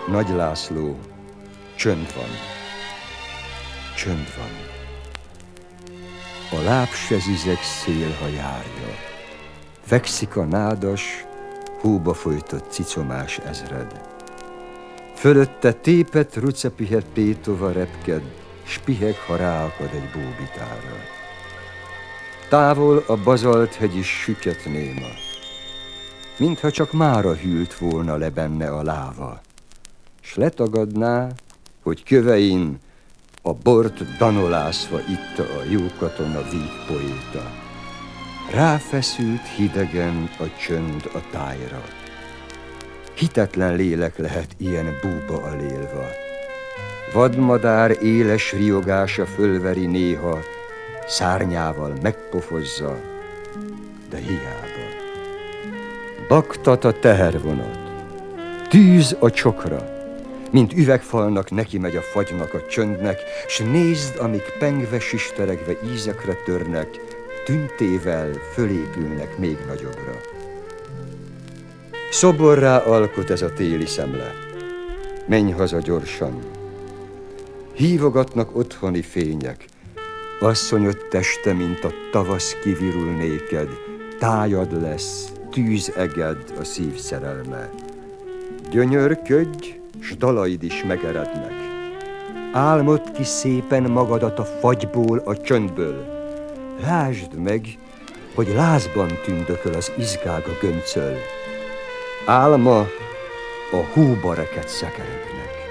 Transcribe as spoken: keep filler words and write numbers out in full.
Nagy László, csönd van, csönd van. A láb se zizeg szél, ha járja. Fekszik a nádas, hóba folytott cicomás ezred. Fölötte tépet rucepihe pétova repked, s piheg, ha ráakad egy bóbitára. Távol a bazalt hegy is süket néma, mintha csak mára hűlt volna le benne a láva, s letagadná, hogy kövein a bort danolászva itta a jó katona vígpoéta. Ráfeszült hidegen a csönd a tájra. Hitetlen lélek lehet ilyen búba alélva. Vadmadár éles riogása fölveri néha, szárnyával megpofozza, de hiába. Baktat a tehervonat, tűz a csokra, mint üvegfalnak neki megy a fagynak a csöndnek, s nézd, amik pengve, sisteregve ízekre törnek, tüntével fölépülnek még nagyobbra. Szoborrá alkot ez a téli szemle, menj haza gyorsan. Hívogatnak otthoni fények, asszonyod teste, mint a tavasz kivirul néked, tájad lesz, tűzeged a szív szerelme. Gyönyörködj, s dalaid is megerednek. Álmod ki szépen magadat a fagyból, a csöndből. Lásd meg, hogy lázban tündököl az izgága göncöl. Álma a hóba rekett szekeregre.